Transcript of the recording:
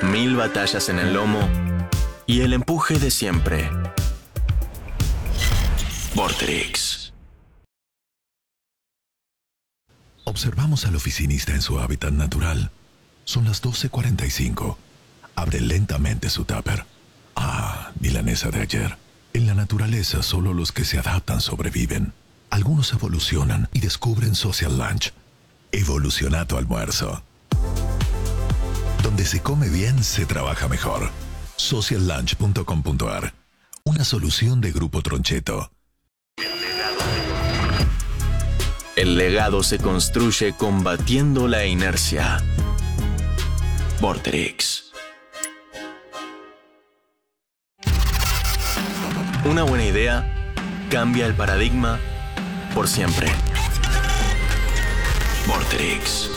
1000 batallas en el lomo y el empuje de siempre. Vorterix. Observamos al oficinista en su hábitat natural. Son las 12:45. Abre lentamente su tupper. Milanesa de ayer. En la naturaleza solo los que se adaptan sobreviven. Algunos evolucionan y descubren Social Lunch. Evoluciona tu almuerzo. Donde se come bien, se trabaja mejor. Sociallunch.com.ar. Una solución de Grupo Troncheto. El legado se construye combatiendo la inercia. Vorterix. Una buena idea cambia el paradigma por siempre. Vorterix.